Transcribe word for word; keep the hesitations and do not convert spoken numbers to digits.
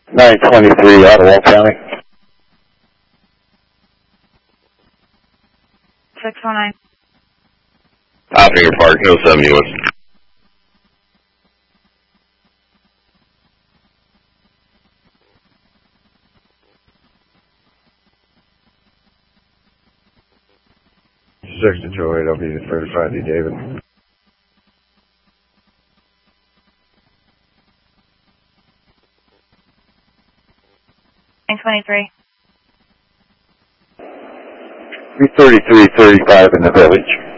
nine twenty-three, Ottawa County. six oh nine. Opfinger Park, no seven units. six to two oh eight, I'll be the thirty-five D David. nine twenty-three. three thirty-three thirty-five in the village.